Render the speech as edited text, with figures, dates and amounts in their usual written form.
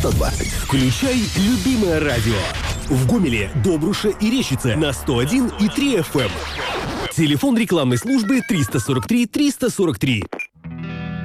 120. Включай любимое радио. В Гомеле, Добруше и Рещице на 101,3 FM. Телефон рекламной службы 343 343.